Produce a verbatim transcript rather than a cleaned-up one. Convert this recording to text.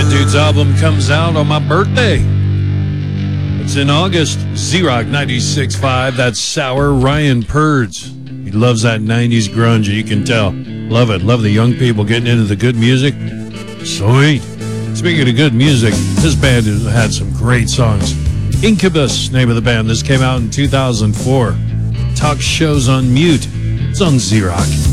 Dude's album comes out on my birthday. It's in August. Z-Rock ninety-six point five. That's Sour Ryan Purds. He loves that nineties grunge, you can tell. Love it. Love the young people getting into the good music. Sweet. Speaking of good music, this band has had some great songs. Incubus, name of the band. This came out in two thousand four. Talk Shows on Mute. It's on Z-Rock.